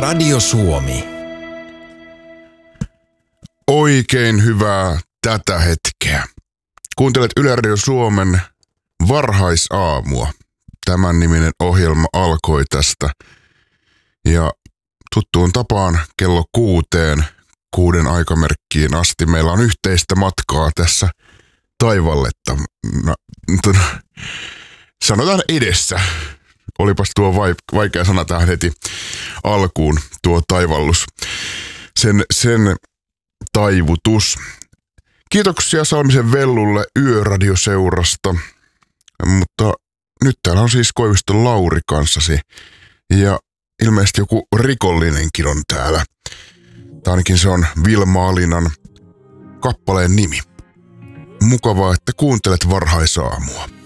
Radio Suomi. Oikein hyvää tätä hetkeä. Kuuntelet Yle Radio Suomen varhaisaamua. Tämän niminen ohjelma alkoi tästä. Ja tuttuun tapaan kello 6 aikamerkkiin asti meillä on yhteistä matkaa tässä taivalletta. Sanotaan edessä. Olipas tuo vaikea sana tähän heti alkuun, tuo taivallus. Sen taivutus. Kiitoksia Salmisen Vellulle Yöradioseurasta, mutta nyt täällä on siis Koiviston Lauri kanssasi ja ilmeisesti joku rikollinenkin on täällä. Tai ainakin se on Vilma Alinan kappaleen nimi. Mukavaa, että kuuntelet varhaisaamua.